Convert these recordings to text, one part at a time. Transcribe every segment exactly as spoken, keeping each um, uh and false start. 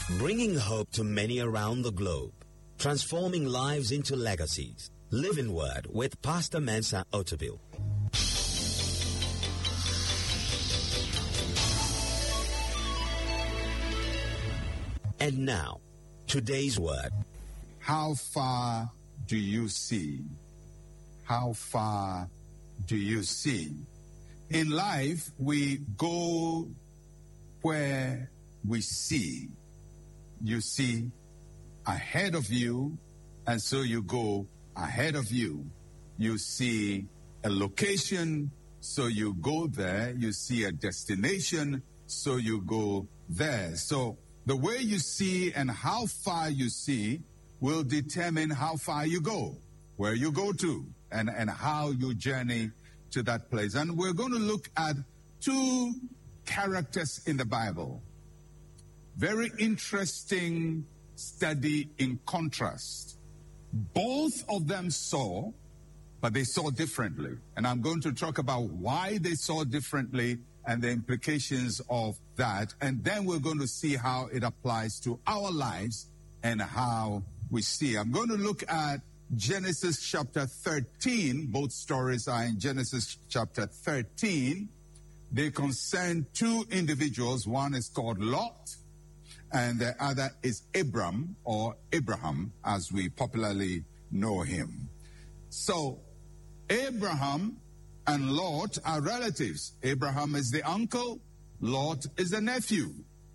Bringing hope to many around the globe. Transforming lives into legacies. Living Word with Pastor Mensa Otabil. And now, today's word. How far do you see? How far do you see? In life, we go where we see. You see ahead of you, and so you go ahead of you. You see a location, so you go there. You see a destination, so you go there. So the way you see and how far you see will determine how far you go, where you go to, and, and how you journey to that place. And we're going to look at two characters in the Bible. Very interesting study in contrast. Both of them saw, but they saw differently. And I'm going to talk about why they saw differently and the implications of that. And then we're going to see how it applies to our lives and how we see. I'm going to look at Genesis chapter thirteen. Both stories are in Genesis chapter thirteen. They concern two individuals. One is called Lot, and the other is Abram, or Abraham, as we popularly know him. So, Abraham and Lot are relatives. Abraham is the uncle, Lot is the nephew.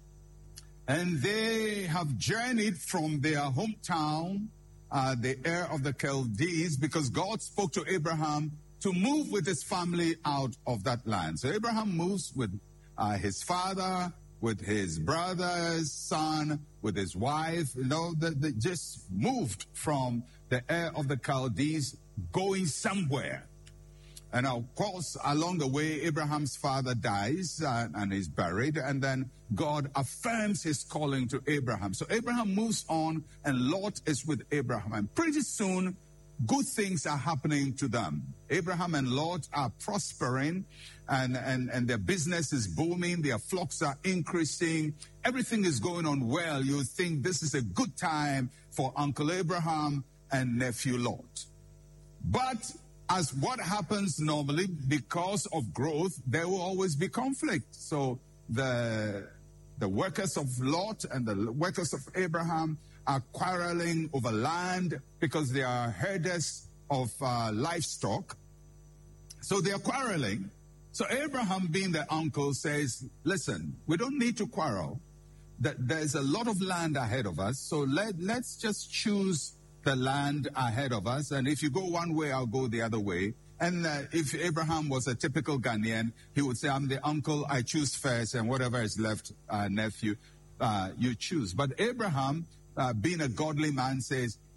And they have journeyed from their hometown, uh, the Ur of the Chaldees, because God spoke to Abraham to move with his family out of that land. So Abraham moves with uh, his father, with his brother's son, with his wife. You know, they, they just moved from the Ur of the Chaldees, going somewhere. And of course, along the way, Abraham's father dies uh, and is buried. And then God affirms his calling to Abraham. So Abraham moves on, and Lot is with Abraham. And pretty soon, good things are happening to them. Abraham and Lot are prospering, and, and, and their business is booming. Their flocks are increasing. Everything is going on well. You think this is a good time for Uncle Abraham and nephew Lot. But as what happens normally, because of growth, there will always be conflict. So the, the workers of Lot and the workers of Abraham are quarreling over land because they are herders of uh, livestock. So they are quarreling. So Abraham, being the uncle, says, listen, we don't need to quarrel. There's a lot of land ahead of us, so let, let's just choose the land ahead of us. And if you go one way, I'll go the other way. And uh, if Abraham was a typical Ghanaian, he would say, I'm the uncle, I choose first, and whatever is left, uh, nephew, uh, you choose. But Abraham, uh, being a godly man, says,